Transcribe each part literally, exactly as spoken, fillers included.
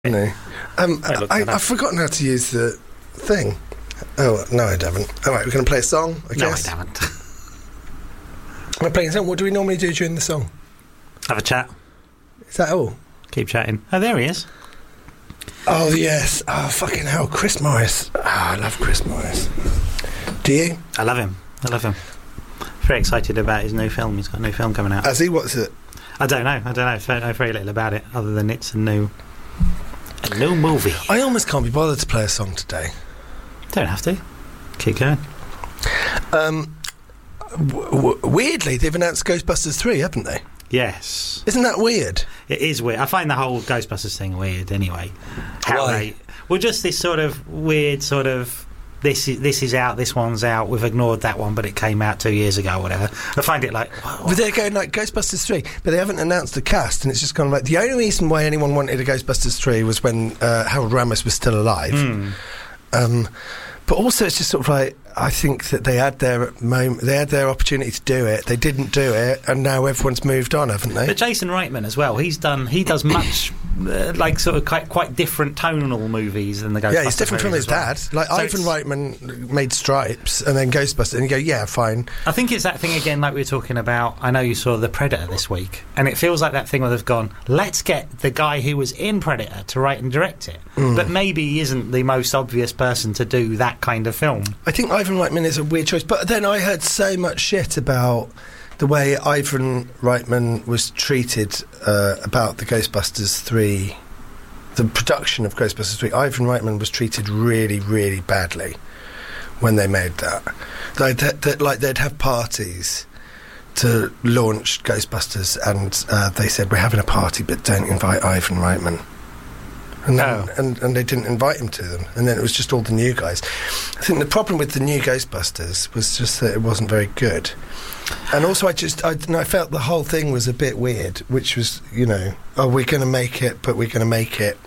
No. Um, I, I, I've forgotten how to use the thing. Oh, no, I haven't. All right, we're going to play a song, I guess. No, I haven't. We're playing a song. What do we normally do during the song? Have a chat. Is that all? Keep chatting. Oh, there he is. Oh, yes. Oh, fucking hell. Chris Morris. Oh, I love Chris Morris. Do you? I love him. I love him. Very excited about his new film. He's got a new film coming out. Has he? What's it? I don't know. I don't know. I know very little about it, other than it's a new... A new movie. I almost can't be bothered to play a song today. Don't have to. Keep going. Um, w- w- weirdly, they've announced Ghostbusters three, haven't they? Yes. Isn't that weird? It is weird. I find the whole Ghostbusters thing weird anyway. How Why? They, well, just this sort of weird sort of... This is, this is out, this one's out, we've ignored that one, but it came out two years ago or whatever. I find it like... What? But they're going like Ghostbusters three, but they haven't announced the cast, and it's just kind of like... The only reason why anyone wanted a Ghostbusters three was when uh, Harold Ramis was still alive. Mm. Um, but also it's just sort of like... I think that they had their moment, they had their opportunity to do it. They didn't do it, and now everyone's moved on, haven't they? But Jason Reitman as well. He's done. He does much uh, like sort of quite, quite different tonal movies than the Ghostbusters. Yeah, he's different from his well. dad. Like so Ivan Reitman made Stripes and then Ghostbusters, and you go, yeah, fine. I think it's that thing again, like we were talking about. I know you saw The Predator this week, and it feels like that thing where they've gone, let's get the guy who was in Predator to write and direct it. Mm. But maybe he isn't the most obvious person to do that kind of film. I think Ivan Reitman is a weird choice, but then I heard so much shit about the way Ivan Reitman was treated uh, about the Ghostbusters three, the production of Ghostbusters three. Ivan Reitman was treated really, really badly when they made that. Like, that, that, like they'd have parties to launch Ghostbusters, and uh, they said, we're having a party, but don't invite Ivan Reitman. And, then, oh. and and they didn't invite him to them, and then it was just all the new guys. I think the problem with the new Ghostbusters was just that it wasn't very good, and also I just I, I felt the whole thing was a bit weird, which was, you know, oh, we're going to make it, but we're going to make it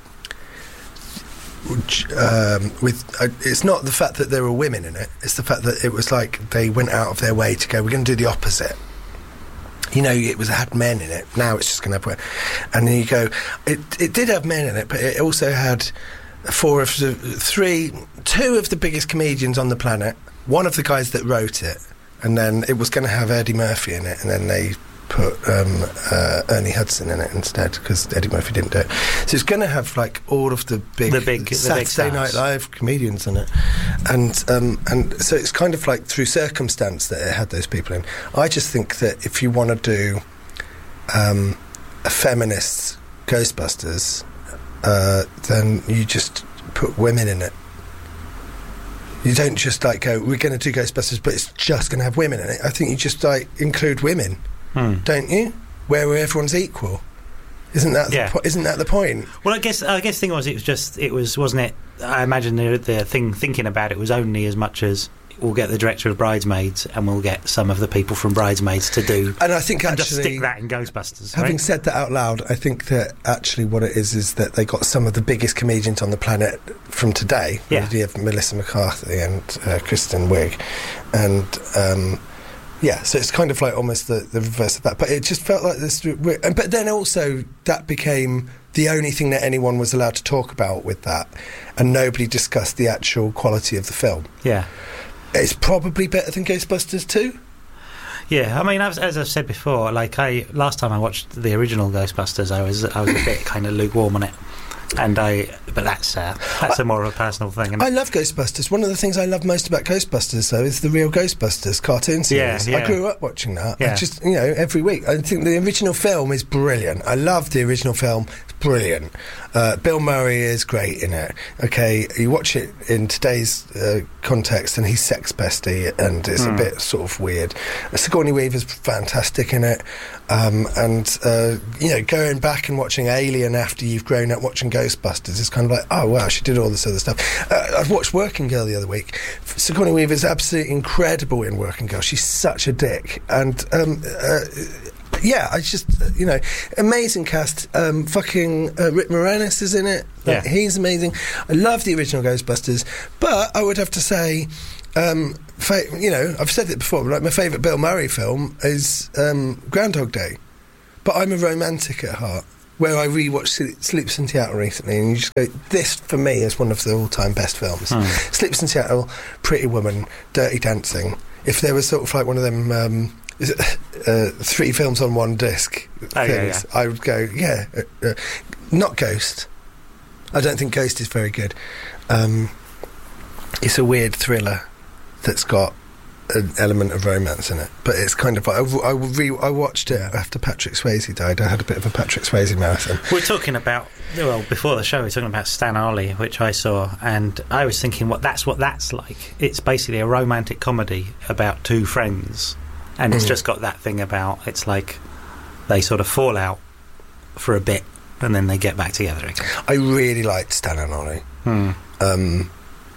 um, with. Uh, it's not the fact that there were women in it; it's the fact that it was like they went out of their way to go, we're going to do the opposite. You know, it was it had men in it. Now it's just going to have women. And then you go, it it did have men in it, but it also had four of the three, two of the biggest comedians on the planet. One of the guys that wrote it, and then it was going to have Eddie Murphy in it, and then they put um, uh, Ernie Hudson in it instead because Eddie Murphy didn't do it. So it's going to have like all of the big, the big Saturday the big Night Live comedians in it, and um, and so it's kind of like through circumstance that it had those people in. I just think that if you want to do um, a feminist Ghostbusters, uh, then you just put women in it. You don't just like go, we're going to do Ghostbusters, but it's just going to have women in it. I think you just like include women. Hmm. Don't you? Where, where everyone's equal, isn't that the yeah. po- isn't that the point? Well, I guess I guess the thing was it was just it was wasn't it? I imagine the, the thing thinking about it was only as much as we'll get the director of Bridesmaids and we'll get some of the people from Bridesmaids to do, and I think and actually just stick that in Ghostbusters. Having right? said that out loud, I think that actually what it is is that they got some of the biggest comedians on the planet from today. Yeah, you have Melissa McCarthy and uh, Kristen Wiig, and. Um, Yeah, so it's kind of like almost the, the reverse of that. But it just felt like this... But then also, that became the only thing that anyone was allowed to talk about with that. And nobody discussed the actual quality of the film. Yeah. It's probably better than Ghostbusters two. Yeah, I mean, as, as I've said before, like, I last time I watched the original Ghostbusters, I was I was a bit kind of lukewarm on it. And I, but that's uh, that's a more of a personal thing. Isn't it? I love Ghostbusters. One of the things I love most about Ghostbusters, though, is the real Ghostbusters cartoon series. Yeah, yeah. I grew up watching that. Yeah. I just, you know, every week. I think the original film is brilliant. I love the original film. It's brilliant. Uh, Bill Murray is great in it. Okay, you watch it in today's uh, context, and he's sex bestie, and it's mm. a bit sort of weird. Sigourney Weaver's fantastic in it. Um, and, uh, you know, going back and watching Alien after you've grown up watching Ghostbusters is kind of like, oh, wow, she did all this other stuff. Uh, I've watched Working Girl the other week. Sigourney Weaver is absolutely incredible in Working Girl. She's such a dick. And, um, uh, yeah, I just, you know, amazing cast. Um, fucking uh, Rick Moranis is in it. Yeah. Like, he's amazing. I love the original Ghostbusters. But I would have to say... Um, fa- you know, I've said it before, but like my favourite Bill Murray film is um, Groundhog Day. But I'm a romantic at heart. where I rewatched Sleepless in Seattle recently, and you just go, this for me is one of the all-time best films. Hmm. Sleepless in Seattle, Pretty Woman, Dirty Dancing. If there was sort of like one of them um, is it, uh, three films on one disc Oh, things, yeah, yeah. I would go, yeah, uh, uh, not Ghost. I don't think Ghost is very good. Um, it's a weird thriller that's got an element of romance in it, but it's kind of like I, I, re- I watched it after Patrick Swayze died. I had a bit of a Patrick Swayze marathon. We're talking about, well, before the show, we were talking about Stan Arlie, which I saw, and I was thinking, what that's what that's like. It's basically a romantic comedy about two friends, and it's Mm. just got that thing about, it's like they sort of fall out for a bit, and then they get back together again. I really liked Stan and Ollie. Hmm. Um,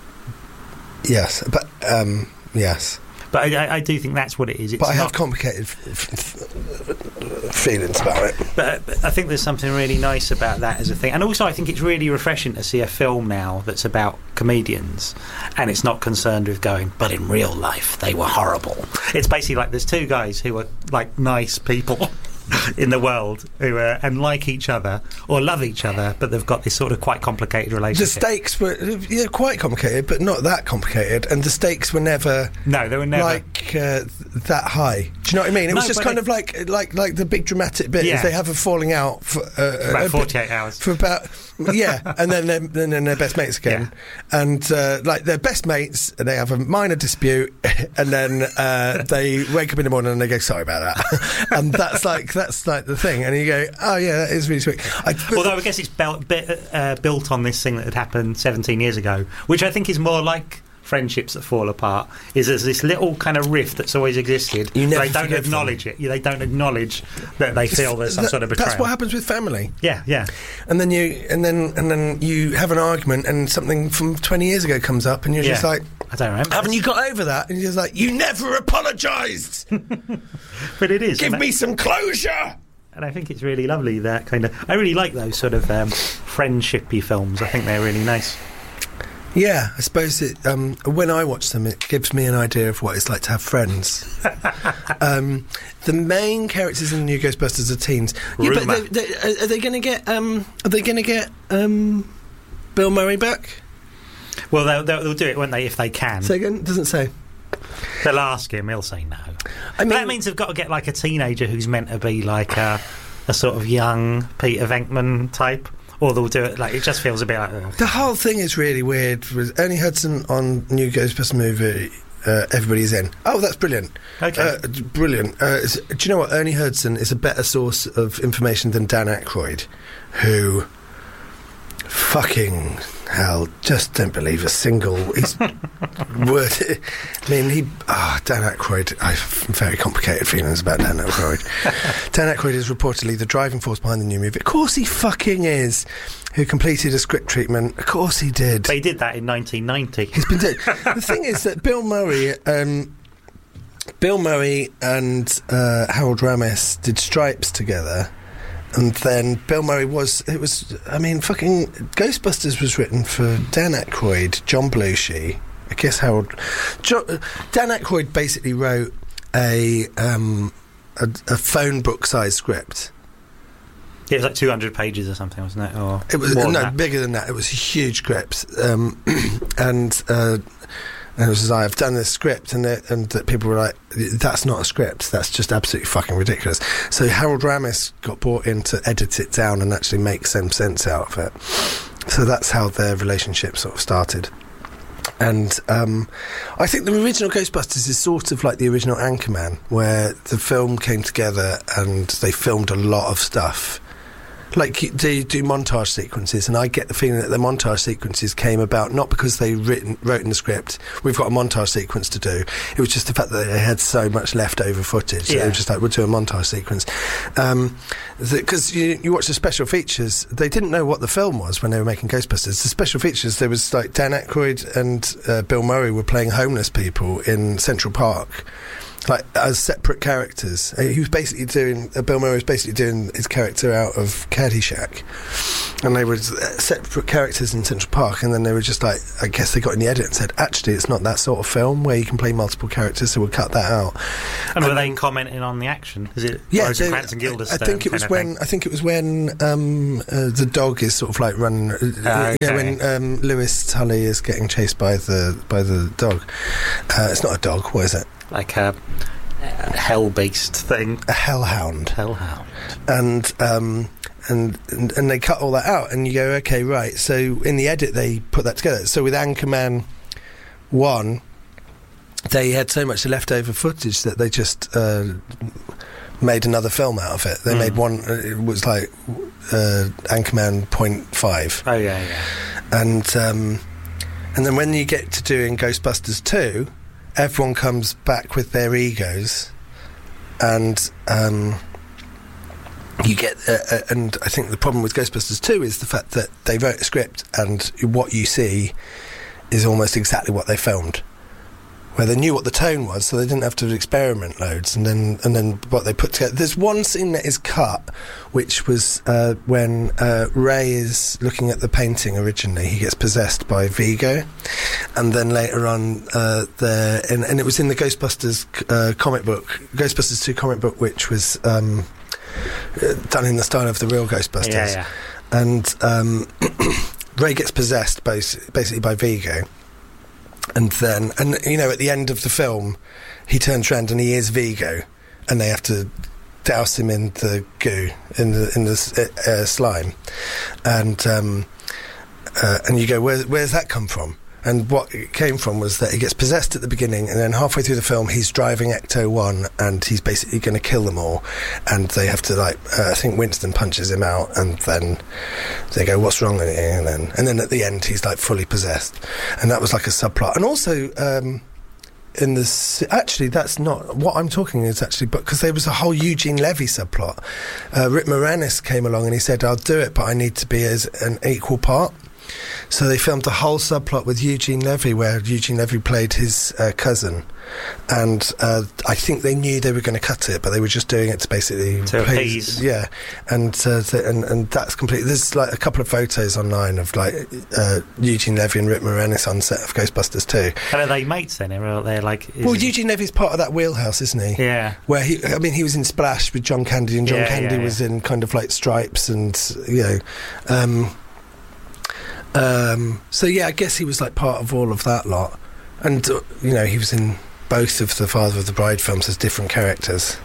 yes, but um, yes, But I, I do think that's what it is. It's but I not, have complicated f- f- f- feelings about it. But, but I think there's something really nice about that as a thing. And also I think it's really refreshing to see a film now that's about comedians and it's not concerned with going, but in real life they were horrible. It's basically like there's two guys who are like nice people in the world who are, and like each other or love each other, but they've got this sort of quite complicated The relationship. stakes were yeah, quite complicated, but not that complicated, and the stakes were never No, they were never... like uh, that high. Do you know what I mean? It was No, just but kind I- of like like like the big dramatic bit Yeah. is they have a falling out for uh, about a bit- forty-eight hours. for about yeah, and then they're, and then they're best mates again, and uh, like they're best mates, and they have a minor dispute, and then uh, they wake up in the morning and they go, sorry about that, and that's like that's like the thing, and you go, oh yeah, that is really sweet. I, Although I guess it's built, uh, built on this thing that had happened seventeen years ago, which I think is more like friendships that fall apart, is there's this little kind of rift that's always existed. You never they don't forgive acknowledge it. They don't acknowledge that they feel there's some that- sort of betrayal. That's what happens with family. Yeah, yeah. And then you, and then, and then you have an argument, and something from twenty years ago comes up, and you're just Yeah. like, I don't remember. "Haven't you got over that?" And you're just like, "You never apologised. But it is. Give and me I, some closure." and I think it's really lovely, that kind of... I really like those sort of um, friendshipy films. I think they're really nice. Yeah, I suppose it. Um, when I watch them, it gives me an idea of what it's like to have friends. um, the main characters in the new Ghostbusters are teens. Yeah, but Rumour. they, they, are they going to get? Um, are they going to get um, Bill Murray back? Well, they'll, they'll, they'll do it, won't they, if they can. Say again? Doesn't say. They'll ask him, he'll say no. I mean, But that means they've got to get like a teenager who's meant to be like a, a sort of young Peter Venkman type, or they'll do it like, it just feels a bit like, ugh. the whole thing is really weird. With Ernie Hudson on new Ghostbusters movie, uh, everybody's in. Oh, that's brilliant. Okay. Uh, brilliant. Uh, is- do you know what? Ernie Hudson is a better source of information than Dan Aykroyd, who fucking hell, just don't believe a single he's word. I mean, he. Ah, Dan Aykroyd. I have very complicated feelings about Dan Aykroyd. Dan Aykroyd is reportedly the driving force behind the new movie. Of course, he fucking is. Who completed a script treatment? Of course, he did. They did that in nineteen ninety. He's been doing. The thing is that Bill Murray, um, Bill Murray and uh, Harold Ramis did Stripes together, and then Bill Murray was. It was. I mean, fucking Ghostbusters was written for Dan Aykroyd, John Belushi. I guess Harold. Jo, Dan Aykroyd basically wrote a um, a, a phone book size script. It was like two hundred pages or something, wasn't it? Or It was more no than that. bigger than that. It was a huge script, um, and uh, and it was like, I've done this script, and it, and that people were like, "That's not a script. That's just absolutely fucking ridiculous." So Harold Ramis got brought in to edit it down and actually make some sense out of it. So that's how their relationship sort of started. And um, I think the original Ghostbusters is sort of like the original Anchorman, where the film came together and they filmed a lot of stuff. Like, they do montage sequences, and I get the feeling that the montage sequences came about not because they written, wrote in the script, we've got a montage sequence to do. It was just the fact that they had so much leftover footage. So Yeah. they were just like, we'll do a montage sequence. Because um, you, you watch the special features, they didn't know what the film was when they were making Ghostbusters. The special features, there was like Dan Aykroyd and uh, Bill Murray were playing homeless people in Central Park. like as separate characters. Uh, He was basically doing uh, Bill Murray was basically doing his character out of Caddyshack, and they were uh, separate characters in Central Park. And then they were just like, I guess they got in the edit and said, actually, it's not that sort of film where you can play multiple characters, so we'll cut that out. And, and were they commenting on the action? Is it? Yeah, or is it they, Cranston Guildenstern I think it was when thing? I think it was when um, uh, the dog is sort of like running. Uh, okay. You know, when um, Lewis Tully is getting chased by the by the dog. Uh, it's not a dog. What is it? Like a, a hell beast thing. A hellhound. Hellhound. And um, and, and and they cut all that out, and you go, okay, right. So in the edit, they put that together. So with Anchorman one, they had so much leftover footage that they just uh, made another film out of it. They mm. made one. It was like uh, Anchorman point five. Oh yeah, yeah. And um, and then when you get to doing Ghostbusters two, everyone comes back with their egos, and um, you get. Uh, uh, and I think the problem with Ghostbusters two is the fact that they wrote a script, and what you see is almost exactly what they filmed. Where they knew what the tone was, so they didn't have to experiment loads. And then, and then what they put together. There's one scene that is cut, which was uh, when uh, Ray is looking at the painting originally. He gets possessed by Vigo, and then later on, uh, the and, and it was in the Ghostbusters uh, comic book, Ghostbusters two comic book, which was um, done in the style of the real Ghostbusters. Yeah, yeah. And um, Ray gets possessed by, basically by Vigo. And then, and you know, at the end of the film, he turns around and he is Vigo, and they have to douse him in the goo, in the in the uh, slime, and um, uh, and you go, where, where's that come from? And what it came from was that he gets possessed at the beginning, and then halfway through the film, he's driving Ecto one, and he's basically going to kill them all. And they have to, like, uh, I think Winston punches him out, and then they go, "What's wrong with you?" And then, and then at the end, he's like fully possessed. And that was like a subplot. And also, um, in this, actually, that's not what I'm talking is actually, but because there was a whole Eugene Levy subplot. Uh, Rick Moranis came along and he said, "I'll do it, but I need to be as an equal part." So they filmed the whole subplot with Eugene Levy, where Eugene Levy played his uh, cousin, and uh, I think they knew they were going to cut it, but they were just doing it to basically to appease. Yeah, and uh, th- and and that's complete. There's like a couple of photos online of like uh, Eugene Levy and Rick Moranis on set of Ghostbusters two. And are they mates then? Or are they like? Well, Eugene Levy's part of that wheelhouse, isn't he? Yeah. Where he, I mean, he was in Splash with John Candy, and John yeah, Candy yeah, was yeah. in kind of like Stripes, and you know. Um, Um, so yeah, I guess he was like part of all of that lot, and uh, you know, he was in both of the Father of the Bride films as different characters,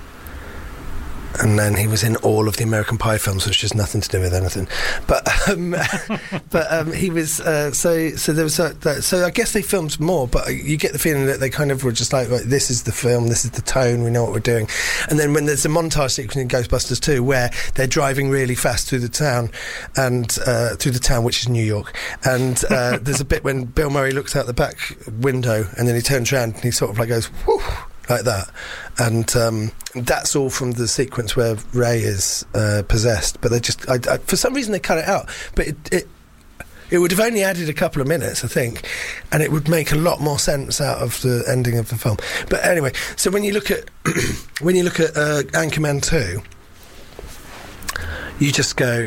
and then he was in all of the American Pie films, which has nothing to do with anything. But um, but um, he was uh, so so there was a, that, so I guess they filmed more, but you get the feeling that they kind of were just like, right, this is the film, this is the tone, we know what we're doing. And then when there's a montage sequence in Ghostbusters two where they're driving really fast through the town, and uh, through the town, which is New York, and uh, there's a bit when Bill Murray looks out the back window and then he turns around and he sort of like goes, whoo, like that, and um, that's all from the sequence where Ray is uh, possessed. But they just, I, I, for some reason, they cut it out. But it, it it would have only added a couple of minutes, I think, and it would make a lot more sense out of the ending of the film. But anyway, so when you look at when you look at uh, Anchorman two, you just go.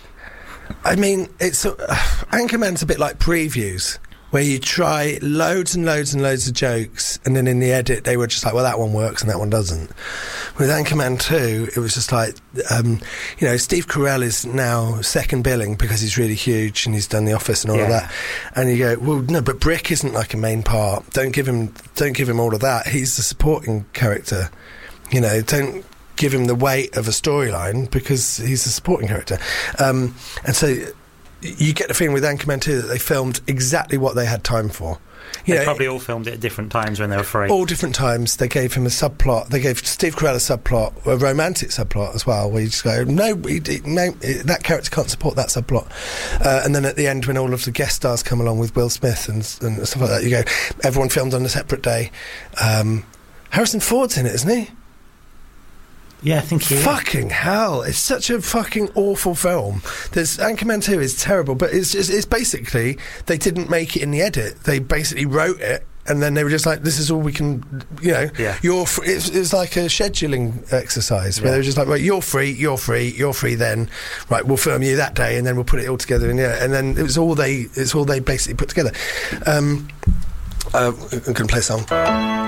I mean, it's uh, Anchorman's a bit like Previews, where you try loads and loads and loads of jokes, and then in the edit they were just like, well, that one works and that one doesn't. With Anchorman two, it was just like, um, you know, Steve Carell is now second billing because he's really huge and he's done The Office and all yeah. of that. And you go, well, no, but Brick isn't like a main part. Don't give him, don't give him all of that. He's the supporting character. You know, don't give him the weight of a storyline because he's a supporting character. Um, and so you get the feeling with Anchorman two that they filmed exactly what they had time for. You they know, probably all filmed it at different times when they were free. All different times. They gave him a subplot. They gave Steve Carell a subplot, a romantic subplot as well, where you just go, no, he, he, no that character can't support that subplot. Uh, and then at the end, when all of the guest stars come along with Will Smith and, and stuff like that, you go, everyone filmed on a separate day. Um, Harrison Ford's in it, isn't he? Yeah, I think he Fucking hell. It's such a fucking awful film. There's Anchorman two is terrible, but it's, it's, it's basically, they didn't make it in the edit. They basically wrote it and then they were just like, "This is all we can," you know. Yeah. You're fr- it's, it's like a scheduling exercise where Yeah. they were just like, "Right, you're free, you're free, you're free." Then, right, we'll film you that day, and then we'll put it all together. And yeah, and then it was all they it's all they basically put together. Um, uh, I'm going to play a song.